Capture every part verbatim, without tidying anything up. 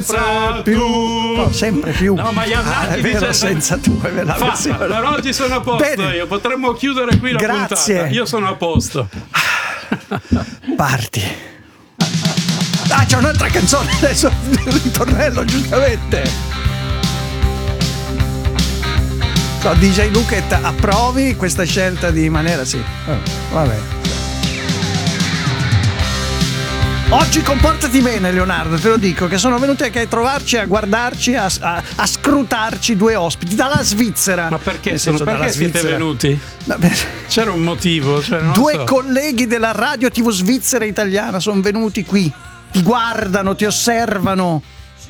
Senza tu. No, sempre più. No, ma ah, è vero, dice, senza tu è vera fatta, per oggi sono a posto. Bene. Io potremmo chiudere qui la Grazie. puntata. Io sono a posto. Parti. Ah, c'è un'altra canzone adesso, il ritornello, giustamente. So, D J Luket, approvi questa scelta di maniera? Sì. Oh, vabbè. Oggi comportati bene, Leonardo, te lo dico, che sono venuti anche a trovarci, a guardarci, a, a, a scrutarci due ospiti dalla Svizzera. Ma perché? Sono, perché dalla siete Svizzera. venuti? No, beh, c'era un motivo. Cioè, non due so. colleghi della radio tivù svizzera italiana sono venuti qui, ti guardano, ti osservano.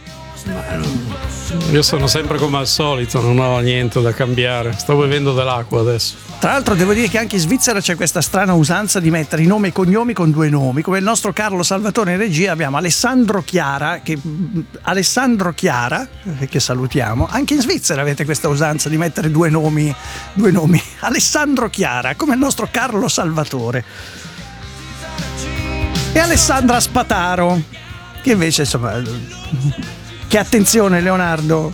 Io sono sempre come al solito, non ho niente da cambiare. Sto bevendo dell'acqua adesso. Tra l'altro devo dire che anche in Svizzera c'è questa strana usanza di mettere i nomi e cognomi con due nomi, come il nostro Carlo Salvatore in regia. Abbiamo Alessandro Chiara, che, Alessandro Chiara, che salutiamo. Anche in Svizzera avete questa usanza di mettere due nomi, due nomi. Alessandro Chiara, come il nostro Carlo Salvatore. E Alessandra Spataro, che invece insomma... Che attenzione, Leonardo,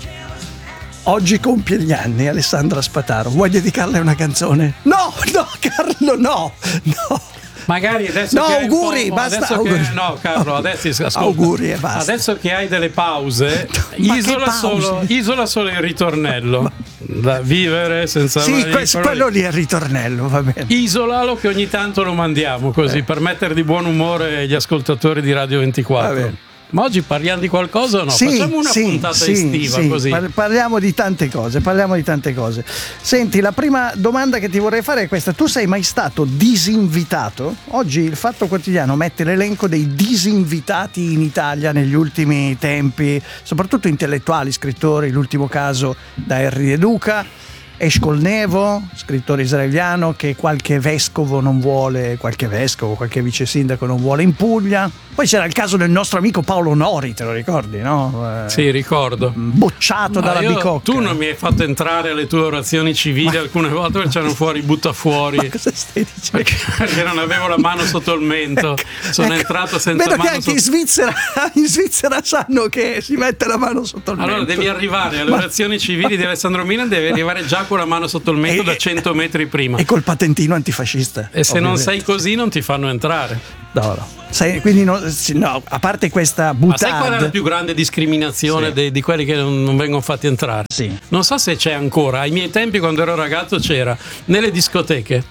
oggi compie gli anni Alessandra Spataro. Vuoi dedicarle una canzone? No, no, Carlo, no, no. Magari adesso no, che auguri, basta. Adesso Auguri. Che, no, Carlo, adesso ascolta, auguri e basta. Adesso che hai delle pause, Ma isola, pause? Solo, isola solo il ritornello. Da vivere senza sì, questo, quello lì è il ritornello, va bene. Isolalo che ogni tanto lo mandiamo così eh. per mettere di buon umore gli ascoltatori di Radio ventiquattro. Va bene. Ma oggi parliamo di qualcosa o no? Sì, Facciamo una sì, puntata sì, estiva sì. così. Parliamo di tante cose, parliamo di tante cose. Senti, la prima domanda che ti vorrei fare è questa. Tu sei mai stato disinvitato? Oggi il Fatto Quotidiano mette l'elenco dei disinvitati in Italia negli ultimi tempi, soprattutto intellettuali, scrittori, l'ultimo caso da Henry De Duca. Eshkol Nevo, scrittore israeliano che qualche vescovo non vuole, qualche vescovo, qualche vice sindaco non vuole in Puglia. Poi c'era il caso del nostro amico Paolo Nori, te lo ricordi, no? Eh, sì, ricordo. Bocciato Ma dalla io, bicocca. Tu non mi hai fatto entrare alle tue orazioni civili Ma... alcune volte perché c'erano fuori buttafuori. Ma cosa stai dicendo? Perché non avevo la mano sotto il mento. Ecco, Sono ecco, entrato senza vedo mano che anche sotto... in Svizzera, in Svizzera sanno che si mette la mano sotto il allora, mento. Allora devi arrivare alle Ma... orazioni civili di Alessandro Milan, devi arrivare già con la mano sotto il mento e, da cento metri prima. E col patentino antifascista. E se ovviamente. Non sei così non ti fanno entrare. No, no. Sei, quindi no, no, a parte questa boutade. Ma sai qual è la più grande discriminazione sì. di, di quelli che non, non vengono fatti entrare? Sì. Non so se c'è ancora. Ai miei tempi, quando ero ragazzo, c'era nelle discoteche.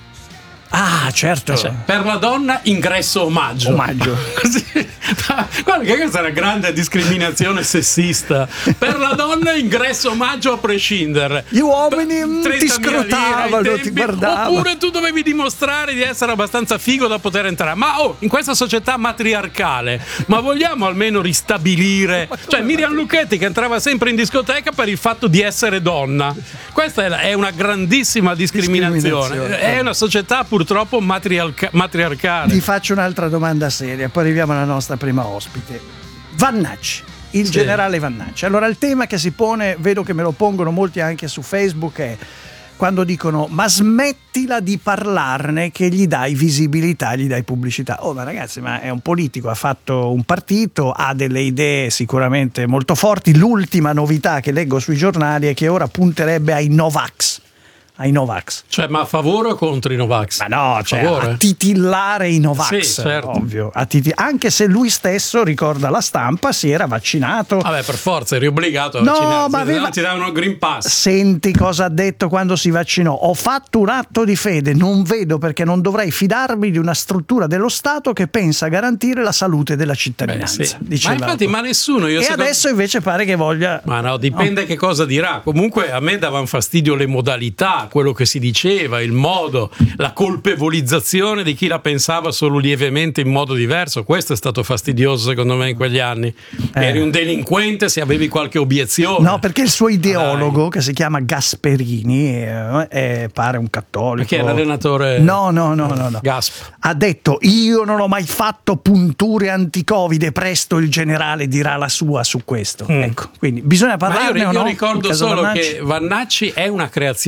Ah, certo. Cioè, per la donna ingresso omaggio. Omaggio. Così. Guarda che questa è una grande discriminazione sessista. Per la donna ingresso omaggio a prescindere. Gli uomini ti scrutavano, ti guardavano. Oppure tu dovevi dimostrare di essere abbastanza figo da poter entrare. Ma oh, in questa società matriarcale, ma vogliamo almeno ristabilire? Cioè Miriam Lucchetti che entrava sempre in discoteca per il fatto di essere donna. Questa è, la, è una grandissima discriminazione. discriminazione. È una società purtroppo matriarca- matriarcale. Ti faccio un'altra domanda seria, poi arriviamo alla nostra prima ospite. Vannacci, il sì. generale Vannacci. Allora il tema che si pone, vedo che me lo pongono molti anche su Facebook, è quando dicono ma smettila di parlarne che gli dai visibilità, gli dai pubblicità. Oh ma ragazzi, ma è un politico, ha fatto un partito, ha delle idee sicuramente molto forti. L'ultima novità che leggo sui giornali è che ora punterebbe ai Novax. ai Novax. Cioè, ma a favore o contro i Novax? Ma no, cioè a titillare i Novax, sì, certo. ovvio. A titi- anche se lui stesso, ricorda la stampa, si era vaccinato. Vabbè, per forza, eri obbligato a no, vaccinarsi. Ma aveva... ti davano il Green Pass. Senti cosa ha detto quando si vaccinò. Ho fatto un atto di fede, non vedo perché non dovrei fidarmi di una struttura dello Stato che pensa a garantire la salute della cittadinanza. Beh, sì. Diceva. Ma infatti, ma nessuno... Io e secondo... adesso invece pare che voglia... Ma no, dipende no. che cosa dirà. Comunque a me davano fastidio le modalità, quello che si diceva, il modo, la colpevolizzazione di chi la pensava solo lievemente in modo diverso. Questo è stato fastidioso secondo me in quegli anni. Eh. Eri un delinquente se avevi qualche obiezione. No, perché il suo ideologo, Dai. che si chiama Gasperini, è, è, pare un cattolico. Perché è l'allenatore? No, no, no, no, no. Gasp. Ha detto: io non ho mai fatto punture anti-Covid e presto il generale dirà la sua su questo. Mm. Ecco, quindi bisogna parlarne. Ma io, o io no? ricordo solo Vannacci? che Vannacci è una creazione mediatica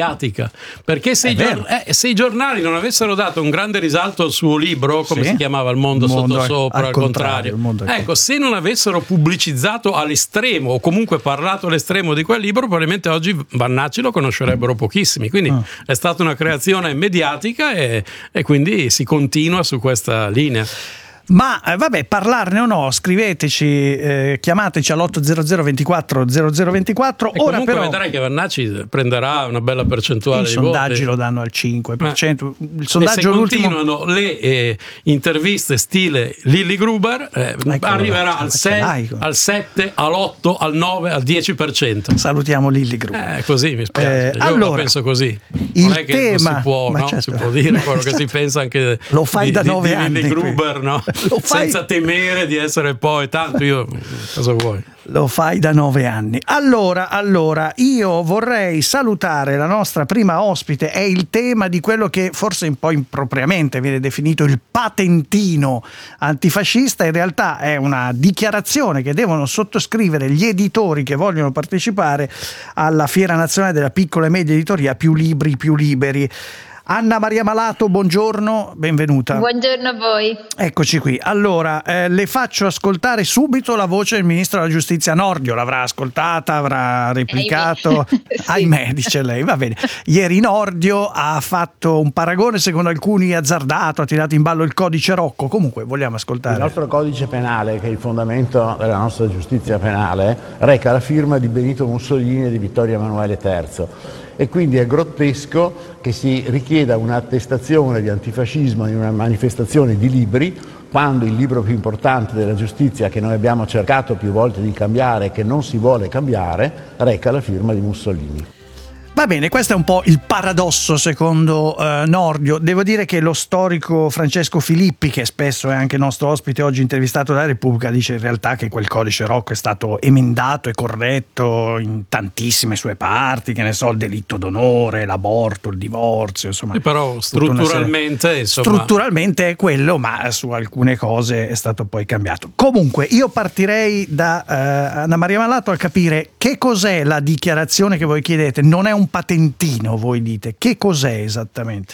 mediatica, perché se i, gior- eh, se i giornali non avessero dato un grande risalto al suo libro, come sì. si chiamava, Il mondo, mondo sottosopra, al, al contrario, contrario. Ecco, se non avessero pubblicizzato all'estremo o comunque parlato all'estremo di quel libro, probabilmente oggi Vannacci lo conoscerebbero pochissimi, quindi oh. è stata una creazione mediatica e, e quindi si continua su questa linea. Ma eh, vabbè, parlarne o no, scriveteci, eh, chiamateci all'ottocento ventiquattro zero zero ventiquattro. E ora comunque però vedrai che Vannacci prenderà una bella percentuale i di sondaggi voti. Lo danno al cinque per cento. Eh. Il sondaggio e se l'ultimo... continuano le eh, interviste stile Lilli Gruber, eh, arriverà al sei, al sette, all'otto, al nove, al dieci per cento. Salutiamo Lilli Gruber. Eh, così mi spiace. Eh, Io allora, la penso così. Il non è che tema, non si può, no? certo. Si può dire quello che si pensa anche lo fai di, da nove di, anni di Lilli Gruber, no? Lo fai... senza temere di essere poi tanto io cosa vuoi. Lo fai da nove anni. Allora, allora, io vorrei salutare la nostra prima ospite. È il tema di quello che forse un po' impropriamente viene definito il patentino antifascista. In realtà è una dichiarazione che devono sottoscrivere gli editori che vogliono partecipare alla Fiera Nazionale della Piccola e Media Editoria Più Libri, Più Liberi. Anna Maria Malato, buongiorno, benvenuta. Buongiorno a voi. Eccoci qui. Allora, eh, le faccio ascoltare subito la voce del Ministro della Giustizia Nordio. L'avrà ascoltata, avrà replicato. Ahimè, sì. Ahimè dice lei, va bene. Ieri Nordio ha fatto un paragone, secondo alcuni azzardato, ha tirato in ballo il codice Rocco. Comunque, vogliamo ascoltare. Il nostro codice penale, che è il fondamento della nostra giustizia penale, reca la firma di Benito Mussolini e di Vittorio Emanuele terzo. E quindi è grottesco che si richieda un'attestazione di antifascismo in una manifestazione di libri, quando il libro più importante della giustizia, che noi abbiamo cercato più volte di cambiare e che non si vuole cambiare, reca la firma di Mussolini. Va bene, questo è un po' il paradosso secondo eh, Nordio. Devo dire che lo storico Francesco Filippi, che spesso è anche nostro ospite oggi intervistato dalla Repubblica, dice in realtà che quel codice Rocco è stato emendato e corretto in tantissime sue parti, che ne so, il delitto d'onore, l'aborto, il divorzio, insomma. E però strutturalmente serie... insomma... strutturalmente è quello, ma su alcune cose è stato poi cambiato. Comunque io partirei da eh, Anna Maria Malato a capire che cos'è la dichiarazione che voi chiedete. Non è un patentino, voi dite. Che cos'è esattamente?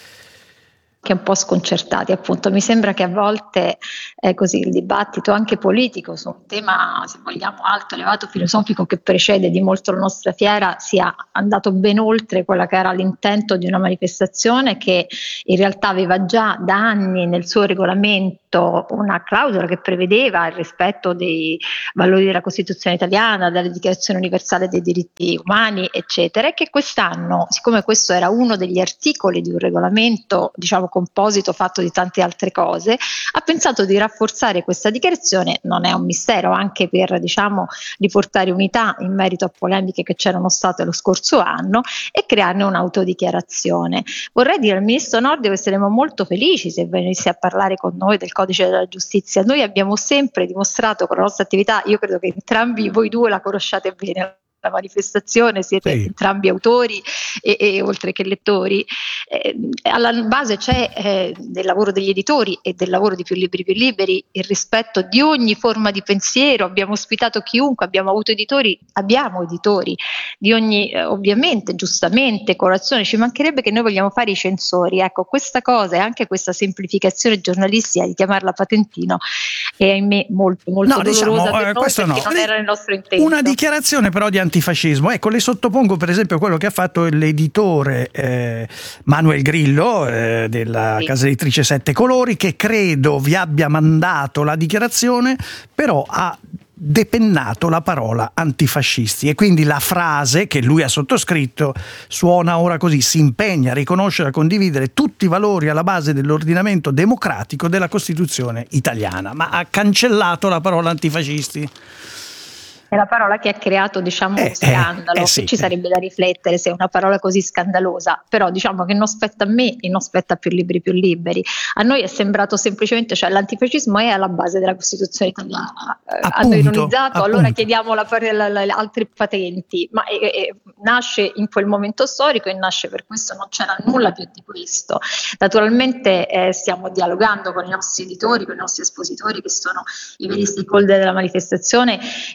Che un po' sconcertati, appunto. Mi sembra che a volte è così il dibattito anche politico su un tema, se vogliamo, alto, elevato, filosofico che precede di molto la nostra fiera sia andato ben oltre quella che era l'intento di una manifestazione che in realtà aveva già da anni nel suo regolamento una clausola che prevedeva il rispetto dei valori della Costituzione italiana, della Dichiarazione universale dei diritti umani, eccetera, e che quest'anno, siccome questo era uno degli articoli di un regolamento, diciamo, composito fatto di tante altre cose, ha pensato di rafforzare questa dichiarazione. Non è un mistero, anche per, diciamo, riportare unità in merito a polemiche che c'erano state lo scorso anno e crearne un'autodichiarazione. Vorrei dire al Ministro Nordio che saremo molto felici se venisse a parlare con noi del codice della giustizia. Noi abbiamo sempre dimostrato con la nostra attività, io credo che entrambi voi due la conosciate bene, la manifestazione, siete sì. entrambi autori e, e oltre che lettori, eh, alla base c'è eh, del lavoro degli editori e del lavoro di Più Libri Più Liberi il rispetto di ogni forma di pensiero. Abbiamo ospitato chiunque, abbiamo avuto editori, abbiamo editori di ogni, eh, ovviamente, giustamente, colorazione, ci mancherebbe che noi vogliamo fare i censori. Ecco, questa cosa e anche questa semplificazione giornalistica di chiamarla patentino è ahimè molto molto no, dolorosa diciamo, per eh, noi, questo perché no. non era il nostro intento. Una dichiarazione però di antifascismo. Ecco, le sottopongo per esempio quello che ha fatto l'editore eh, Manuel Grillo eh, della sì. casa editrice Sette Colori, che credo vi abbia mandato la dichiarazione, però ha depennato la parola antifascisti e quindi la frase che lui ha sottoscritto suona ora così: si impegna a riconoscere e a condividere tutti i valori alla base dell'ordinamento democratico della Costituzione italiana, ma ha cancellato la parola antifascisti. È la parola che ha creato, diciamo, eh, scandalo, eh, eh, sì, che ci sarebbe da riflettere se è una parola così scandalosa, però diciamo che non spetta a me e non spetta a Più Libri Più Liberi. A noi è sembrato semplicemente, cioè l'antifascismo è alla base della Costituzione italiana. Appunto, hanno ironizzato, appunto. Allora chiediamo la, la, la, la, altri patenti, ma e, e, nasce in quel momento storico e nasce per questo, non c'era nulla più di questo. Naturalmente eh, stiamo dialogando con i nostri editori, con i nostri espositori che sono i veri stakeholder della manifestazione e non vogliamo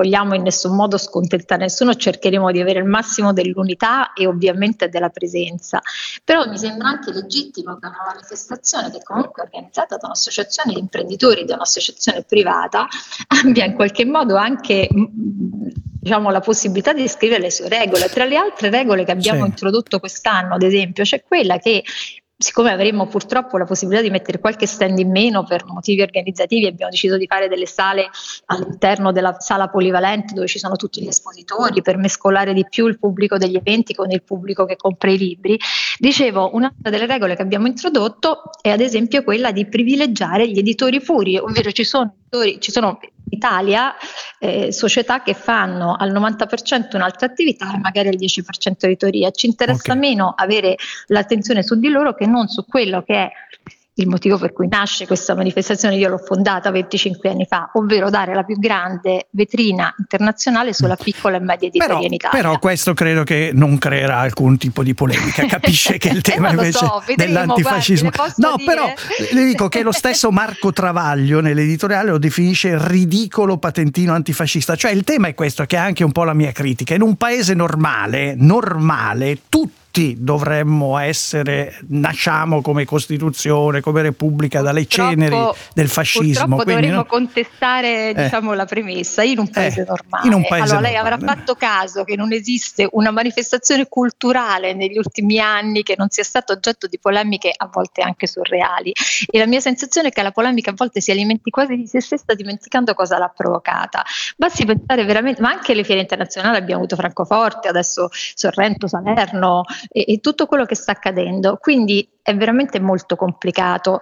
vogliamo in nessun modo scontentare nessuno, cercheremo di avere il massimo dell'unità e ovviamente della presenza, però mi sembra anche legittimo che una manifestazione che comunque è organizzata da un'associazione di imprenditori, da un'associazione privata, abbia in qualche modo anche diciamo la possibilità di scrivere le sue regole. Tra le altre regole che abbiamo sì. introdotto quest'anno, ad esempio, c'è quella che, siccome avremo purtroppo la possibilità di mettere qualche stand in meno per motivi organizzativi, abbiamo deciso di fare delle sale all'interno della sala polivalente dove ci sono tutti gli espositori per mescolare di più il pubblico degli eventi con il pubblico che compra i libri. Dicevo, un'altra delle regole che abbiamo introdotto è ad esempio quella di privilegiare gli editori puri, ovvero ci sono editori, ci sono in Italia eh, società che fanno al novanta per cento un'altra attività e magari al dieci per cento editoria. Ci interessa okay. meno avere l'attenzione su di loro che non su quello che è il motivo per cui nasce questa manifestazione. Io l'ho fondata venticinque anni fa, ovvero dare la più grande vetrina internazionale sulla piccola e media editoria però, in Italia. Però questo credo che non creerà alcun tipo di polemica, capisce che il tema eh, invece so, vedremo, dell'antifascismo. guardi, no, dire? però le dico che lo stesso Marco Travaglio nell'editoriale lo definisce ridicolo patentino antifascista. Cioè il tema è questo, che è anche un po' la mia critica. In un paese normale, normale, tutti dovremmo essere, nasciamo come Costituzione, come Repubblica, dalle purtroppo, ceneri del fascismo. Purtroppo Quindi, dovremmo no? contestare eh. diciamo la premessa in un paese eh. normale. In un paese allora lei normale. avrà fatto caso che non esiste una manifestazione culturale negli ultimi anni che non sia stata oggetto di polemiche a volte anche surreali, e la mia sensazione è che la polemica a volte si alimenti quasi di se stessa dimenticando cosa l'ha provocata. Basti pensare veramente, ma anche le fiere internazionali, abbiamo avuto Francoforte, adesso Sorrento, Salerno, E, e tutto quello che sta accadendo, quindi è veramente molto complicato.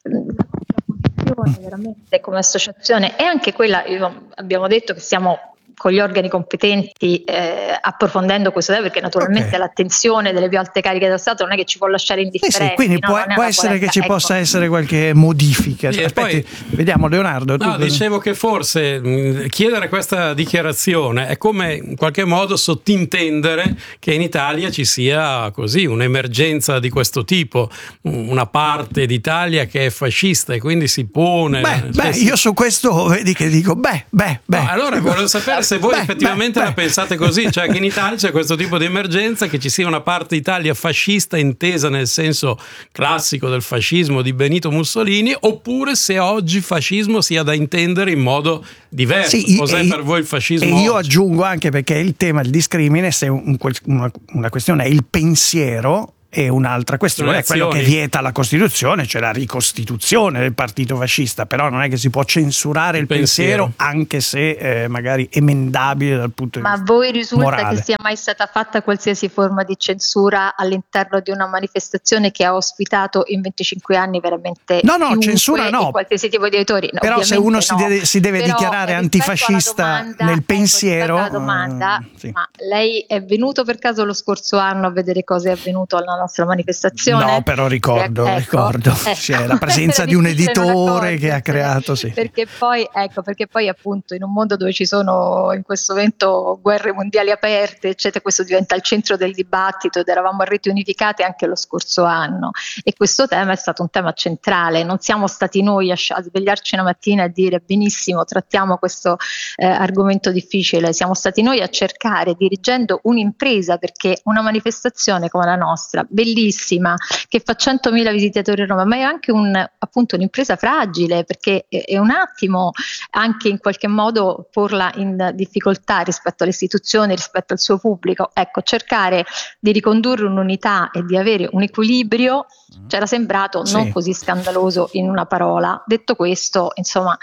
La posizione veramente come associazione è anche quella, io, abbiamo detto che siamo con gli organi competenti eh, approfondendo questo tema, perché naturalmente okay. l'attenzione delle più alte cariche dello Stato non è che ci può lasciare indifferenti. Eh sì, quindi no? può, può essere polemica. Che ci ecco. possa essere qualche modifica. Sì, Aspetti, poi, vediamo Leonardo. No, tu... dicevo che forse mh, chiedere questa dichiarazione è come in qualche modo sottintendere che in Italia ci sia così un'emergenza di questo tipo, una parte d'Italia che è fascista e quindi si pone. Beh, beh io su questo vedi che dico beh, beh, beh. No, allora volevo sapere se voi beh, effettivamente beh, la beh. pensate così, cioè che in Italia c'è questo tipo di emergenza, che ci sia una parte Italia fascista intesa nel senso classico del fascismo di Benito Mussolini, oppure se oggi fascismo sia da intendere in modo diverso. Sì, cos'è e, per voi il fascismo? E io oggi? aggiungo anche, perché il tema del discrimine, se un, una, una questione è il pensiero, e un'altra questione è quello che vieta la Costituzione, cioè la ricostituzione del partito fascista, però non è che si può censurare il, il pensiero, pensiero anche se eh, magari emendabile dal punto di Ma vista Ma voi risulta morale. Che sia mai stata fatta qualsiasi forma di censura all'interno di una manifestazione che ha ospitato in venticinque anni veramente no no censura no qualsiasi tipo di editori? No, però se uno no. si deve, si deve però, dichiarare antifascista domanda, nel ecco, pensiero la domanda, uh, sì. ma lei è venuto per caso lo scorso anno a vedere cosa è avvenuto alla nostra manifestazione? No, però ricordo, ecco, ricordo ecco. C'è la presenza di un editore che ha creato, sì. Perché poi, ecco, perché poi appunto in un mondo dove ci sono in questo momento guerre mondiali aperte, eccetera, questo diventa il centro del dibattito ed eravamo a reti unificate anche lo scorso anno e questo tema è stato un tema centrale. Non siamo stati noi a, a svegliarci una mattina e dire benissimo, trattiamo questo eh, argomento difficile, siamo stati noi a cercare, dirigendo un'impresa, perché una manifestazione come la nostra, bellissima, che fa centomila visitatori a Roma, ma è anche un, appunto un'impresa fragile, perché è, è un attimo anche in qualche modo porla in difficoltà rispetto alle istituzioni, rispetto al suo pubblico. Ecco, cercare di ricondurre un'unità e di avere un equilibrio c'era sembrato sì. non così scandaloso in una parola. Detto questo, insomma,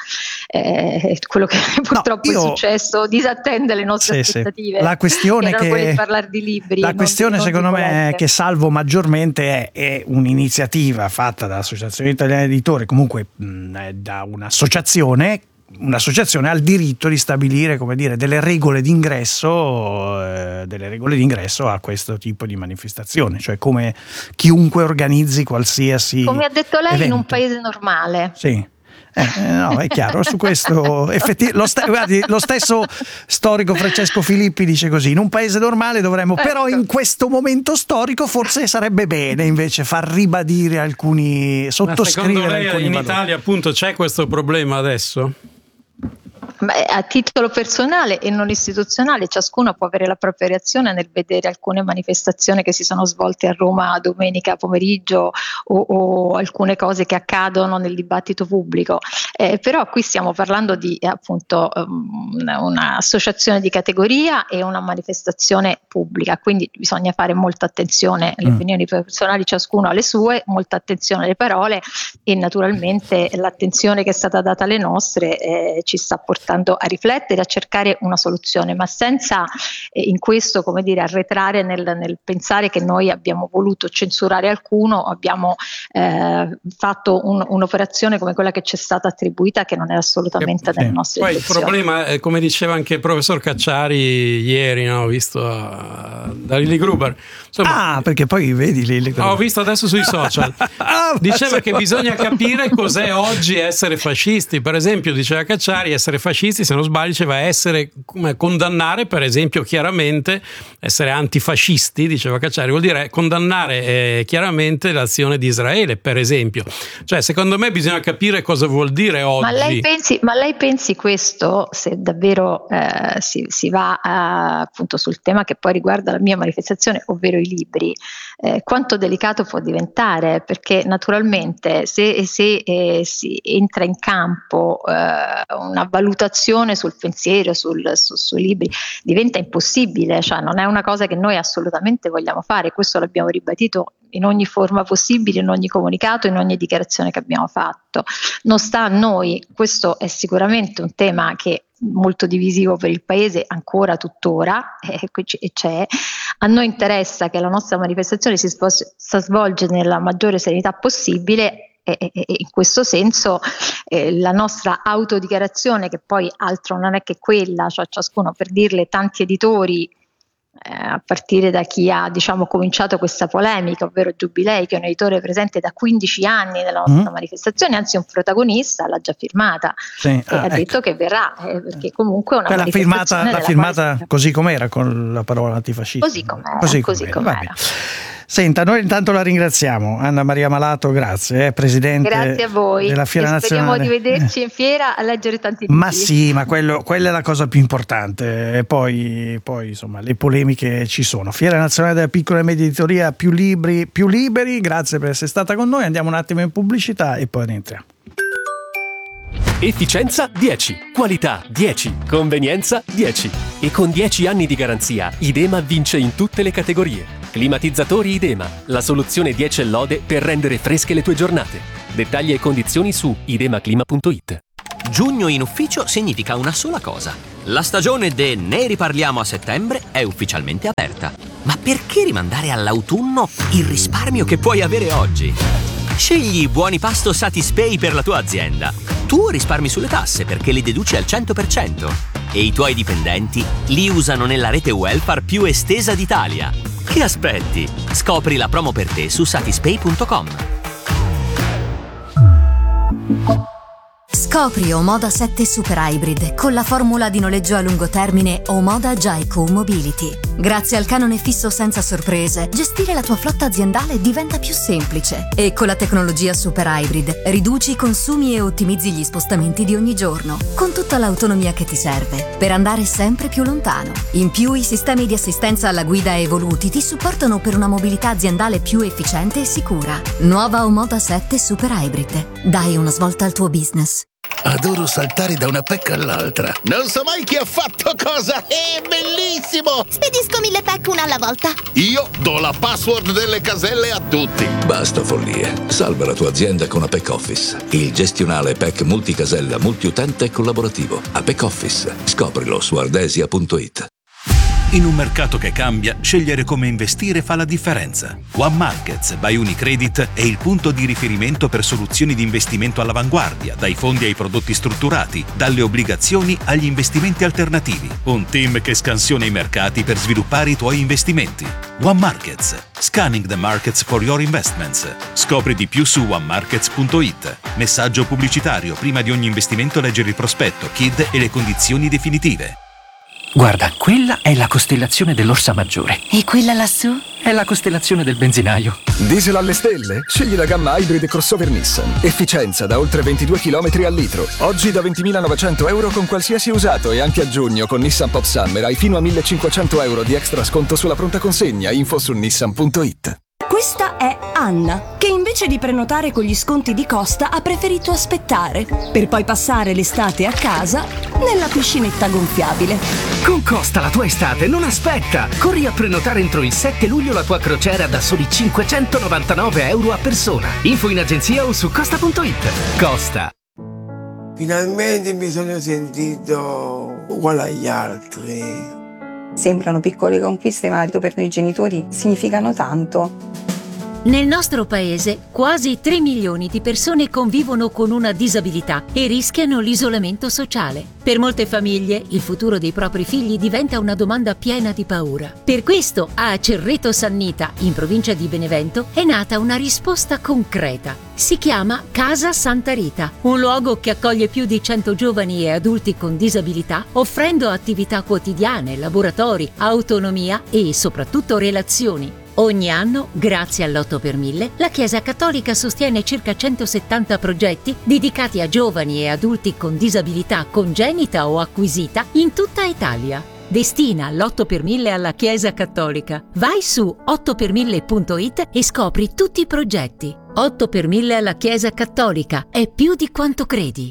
eh, quello che purtroppo no, io... è successo disattende le nostre sì, aspettative. Sì. La questione che, che di parlare di libri. La questione di, secondo me è che salvo maggiormente è, è un'iniziativa fatta dall'Associazione Italiana Editori, comunque mh, da un'associazione un'associazione ha il diritto di stabilire, come dire, delle regole d'ingresso eh, delle regole d'ingresso a questo tipo di manifestazione, cioè come chiunque organizzi qualsiasi come ha detto lei evento. In un paese normale sì Eh, no, è chiaro, su questo effetti, lo, st- guardi, lo stesso storico Francesco Filippi dice così: in un paese normale dovremmo, ecco. Però in questo momento storico forse sarebbe bene invece far ribadire alcuni, sottoscrivere. Ma secondo lei alcuni in valori. Italia appunto c'è questo problema adesso? A titolo personale e non istituzionale, ciascuno può avere la propria reazione nel vedere alcune manifestazioni che si sono svolte a Roma domenica pomeriggio o, o alcune cose che accadono nel dibattito pubblico, eh, però qui stiamo parlando di eh, appunto um, un'associazione di categoria e una manifestazione pubblica, quindi bisogna fare molta attenzione alle mm. opinioni personali, ciascuno ha le sue, molta attenzione alle parole e naturalmente l'attenzione che è stata data alle nostre eh, ci sta portando a riflettere, a cercare una soluzione, ma senza eh, in questo, come dire, arretrare nel, nel pensare che noi abbiamo voluto censurare alcuno, abbiamo eh, fatto un, un'operazione come quella che ci è stata attribuita, che non è assolutamente nelle nostre Poi intenzioni. Il problema è, come diceva anche il professor Cacciari ieri, no? Ho visto uh, da Lilli Gruber. Insomma, ah, perché poi vedi Lilli Gruber. Ho visto adesso sui social. Diceva che bisogna capire cos'è oggi essere fascisti. Per esempio, diceva Cacciari, essere fascisti, se non sbaglio, diceva essere, come condannare, per esempio, chiaramente, essere antifascisti, diceva Cacciari, vuol dire condannare eh, chiaramente l'azione di Israele, per esempio. Cioè, secondo me bisogna capire cosa vuol dire oggi. Ma lei pensi, ma lei pensi questo, se davvero eh, si, si va a, appunto sul tema che poi riguarda la mia manifestazione, ovvero i libri, eh, quanto delicato può diventare? Perché naturalmente se, se eh, si entra in campo eh, una valutazione sul pensiero, sul, su, sui libri, diventa impossibile, cioè non è una cosa che noi assolutamente vogliamo fare, questo l'abbiamo ribadito in ogni forma possibile, in ogni comunicato, in ogni dichiarazione che abbiamo fatto. Non sta a noi, questo è sicuramente un tema che è molto divisivo per il Paese, ancora tuttora, e eh, c'è. A noi interessa che la nostra manifestazione si svolge nella maggiore serenità possibile. E, e, e in questo senso eh, la nostra autodichiarazione, che poi altro non è che quella, cioè ciascuno, per dirle, tanti editori eh, a partire da chi ha diciamo cominciato questa polemica, ovvero Giubilei, che è un editore presente da quindici anni nella nostra mm. manifestazione, anzi un protagonista, l'ha già firmata sì. e ah, ha ecco. detto che verrà, eh, perché comunque una l'ha firmata, l'ha firmata quale... così com'era, con la parola antifascista, così com'era, così così com'era. com'era. Senta, noi intanto la ringraziamo, Anna Maria Malato, grazie, eh, presidente grazie a voi. della Fiera e Nazionale. Speriamo di vederci in fiera a leggere tanti libri. Ma sì, ma quello, quella è la cosa più importante. E poi, poi insomma le polemiche ci sono. Fiera Nazionale della Piccola e Media Editoria, più libri, più liberi. Grazie per essere stata con noi. Andiamo un attimo in pubblicità e poi rientriamo. Efficienza dieci, qualità dieci, convenienza dieci. E con dieci anni di garanzia, Idema vince in tutte le categorie. Climatizzatori Idema, la soluzione dieci e lode per rendere fresche le tue giornate. Dettagli e condizioni su idemaclima punto it. Giugno in ufficio significa una sola cosa. La stagione de Ne riparliamo a settembre è ufficialmente aperta. Ma perché rimandare all'autunno il risparmio che puoi avere oggi? Scegli i buoni pasto Satispay per la tua azienda. Tu risparmi sulle tasse perché li deduci al cento per cento e i tuoi dipendenti li usano nella rete welfare più estesa d'Italia. Che aspetti? Scopri la promo per te su satispay punto com. Scopri Omoda sette Super Hybrid con la formula di noleggio a lungo termine Omoda Jaiku Mobility. Grazie al canone fisso senza sorprese, gestire la tua flotta aziendale diventa più semplice e con la tecnologia Super Hybrid riduci i consumi e ottimizzi gli spostamenti di ogni giorno, con tutta l'autonomia che ti serve per andare sempre più lontano. In più, i sistemi di assistenza alla guida evoluti ti supportano per una mobilità aziendale più efficiente e sicura. Nuova Omoda sette Super Hybrid. Dai una svolta al tuo business. Adoro saltare da una pecca all'altra. Non so mai chi ha fatto cosa. È bellissimo! Spedisco mille pack una alla volta. Io do la password delle caselle a tutti. Basta follie. Salva la tua azienda con Apex Office. Il gestionale P E C multicasella, multiutente e collaborativo. Apex Office. Scoprilo su ardesia punto it. In un mercato che cambia, scegliere come investire fa la differenza. One Markets by Unicredit è il punto di riferimento per soluzioni di investimento all'avanguardia, dai fondi ai prodotti strutturati, dalle obbligazioni agli investimenti alternativi. Un team che scansiona i mercati per sviluppare i tuoi investimenti. One Markets. Scanning the markets for your investments. Scopri di più su one markets punto it. Messaggio pubblicitario. Prima di ogni investimento leggere il prospetto, K I D e le condizioni definitive. Guarda, quella è la costellazione dell'Orsa Maggiore. E quella lassù? è la costellazione del benzinaio. Diesel alle stelle? Scegli la gamma Hybrid crossover Nissan. Efficienza da oltre ventidue chilometri al litro. Oggi da ventimilanovecento euro con qualsiasi usato e anche a giugno con Nissan Pop Summer hai fino a millecinquecento euro di extra sconto sulla pronta consegna. Info su nissan punto it. Questa è Anna, che invece di prenotare con gli sconti di Costa ha preferito aspettare, per poi passare l'estate a casa nella piscinetta gonfiabile. Con Costa la tua estate non aspetta! Corri a prenotare entro il sette luglio la tua crociera da soli cinquecentonovantanove euro a persona. Info in agenzia o su costa punto it. Costa. Finalmente mi sono sentito uguale agli altri. Sembrano piccole conquiste, ma per noi genitori significano tanto. Nel nostro paese quasi tre milioni di persone convivono con una disabilità e rischiano l'isolamento sociale. Per molte famiglie il futuro dei propri figli diventa una domanda piena di paura. Per questo a Cerreto Sannita, in provincia di Benevento, è nata una risposta concreta. Si chiama Casa Santa Rita, un luogo che accoglie più di cento giovani e adulti con disabilità, offrendo attività quotidiane, laboratori, autonomia e soprattutto relazioni. Ogni anno, grazie all'otto per mille, la Chiesa Cattolica sostiene circa centosettanta progetti dedicati a giovani e adulti con disabilità congenita o acquisita in tutta Italia. Destina l'otto per mille alla Chiesa Cattolica. Vai su otto per mille punto it e scopri tutti i progetti. otto per mille alla Chiesa Cattolica. È più di quanto credi.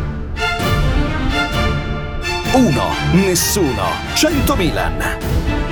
Uno, nessuno, cento Milan.